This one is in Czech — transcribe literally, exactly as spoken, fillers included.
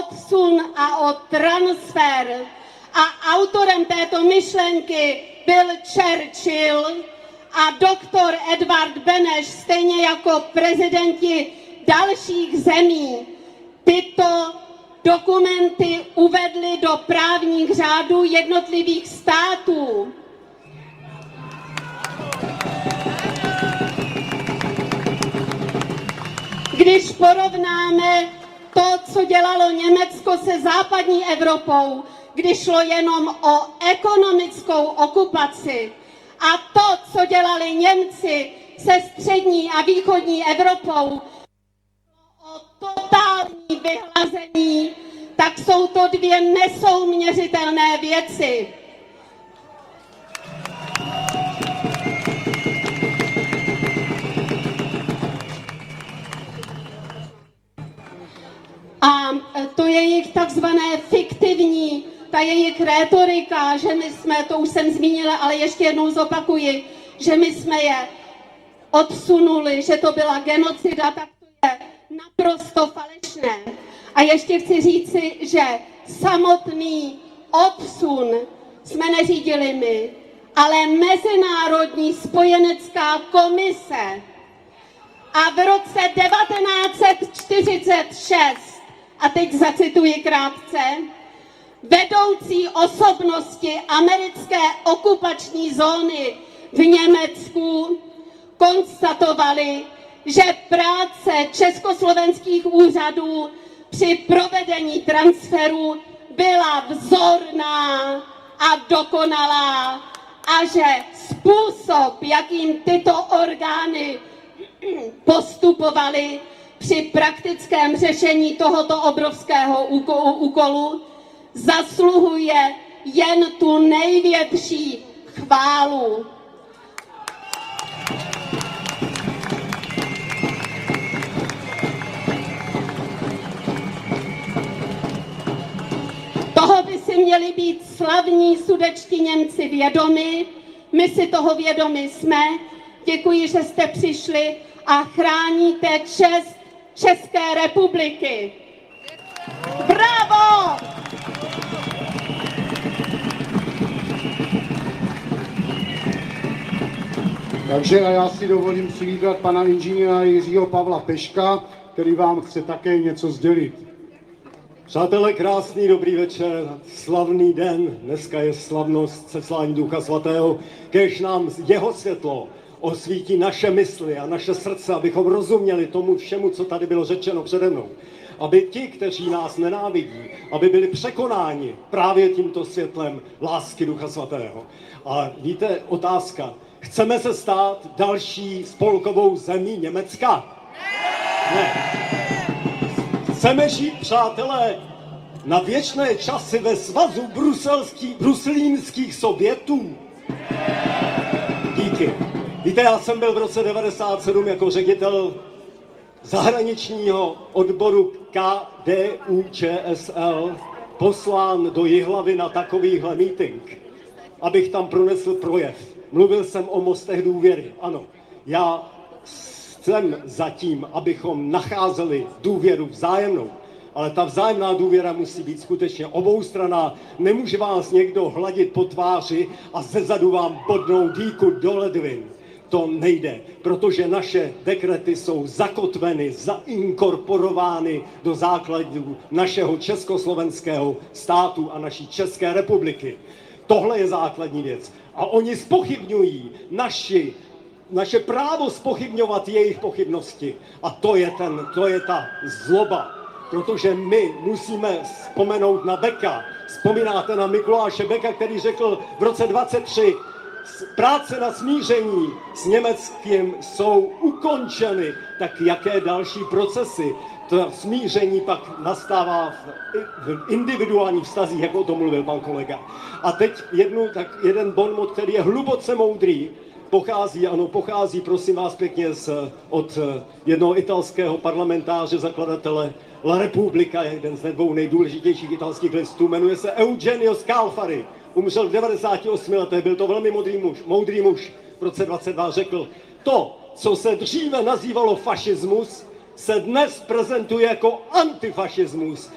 odsun a o transfer. A autorem této myšlenky byl Churchill a doktor Edvard Beneš, stejně jako prezidenti dalších zemí. Tyto dokumenty uvedly do právních řádů jednotlivých států. Když porovnáme to, co dělalo Německo se západní Evropou, když šlo jenom o ekonomickou okupaci, a to, co dělali Němci se střední a východní Evropou, o totální vyhlazení, tak jsou to dvě nesouměřitelné věci. A to je jejich takzvané fiktivní, ta jejich rétorika, že my jsme, to už jsem zmínila, ale ještě jednou zopakuji, že my jsme je odsunuli, že to byla genocida, tak to je naprosto falešné. A ještě chci říci, že samotný odsun jsme neřídili my, ale Mezinárodní spojenecká komise. A v roce devatenáct set čtyřicet šest, a teď zacituji krátce, vedoucí osobnosti americké okupační zóny v Německu konstatovali, že práce československých úřadů při provedení transferu byla vzorná a dokonalá a že způsob, jakým tyto orgány postupovaly při praktickém řešení tohoto obrovského úkolu, zasluhuje jen tu největší chválu. Toho by si měli být slavní sudetští Němci vědomi, my si toho vědomi jsme. Děkuji, že jste přišli a chráníte čest České republiky. Bravo! Takže já si dovolím přivítat pana inženýra Jiřího Pavla Peška, který vám chce také něco sdělit. Přátelé, krásný dobrý večer, slavný den, dneska je slavnost seslání Ducha Svatého, kéž nám jeho světlo osvítí naše mysli a naše srdce, abychom rozuměli tomu všemu, co tady bylo řečeno přede mnou. Aby ti, kteří nás nenávidí, aby byli překonáni právě tímto světlem lásky Ducha Svatého. A víte, otázka, chceme se stát další spolkovou zemí Německa? Ne. Chceme žít, přátelé, na věčné časy ve svazu bruselských, bruslínských sovětů? Díky. Víte, já jsem byl v roce devadesát sedm jako ředitel zahraničního odboru K D U Č S L poslán do Jihlavy na takovýhle meeting, abych tam pronesl projev. Mluvil jsem o mostech důvěry. Ano, já jsem zatím, abychom nacházeli důvěru vzájemnou, ale ta vzájemná důvěra musí být skutečně oboustranná. Nemůže vás někdo hladit po tváři a zezadu vám bodnout dýku do ledvin. To nejde, protože naše dekrety jsou zakotveny, zainkorporovány do základů našeho československého státu a naší České republiky. Tohle je základní věc. A oni zpochybňují naši, naše právo zpochybňovat jejich pochybnosti. A to je, ten, to je ta zloba. Protože my musíme vzpomenout na Beka. Vzpomínáte na Mikuláše Beka, který řekl v roce dvacet tři, práce na smíření s Německem jsou ukončeny. Tak jaké další procesy? To smíření pak nastává v individuálních vztazích, jak o tom mluvil pan kolega. A teď jednu, tak jeden bonmot, který je hluboce moudrý, pochází, ano, pochází, prosím vás pěkně, z, od jednoho italského parlamentáře, zakladatele La Repubblica, jeden z dvou nejdůležitějších italských listů, jmenuje se Eugenio Scalfari. Umřel v devadesáti osmi letech, byl to velmi moudrý muž, moudrý muž. V roce dvacet dva řekl, to, co se dříve nazývalo fašismus, se dnes prezentuje jako antifašismus.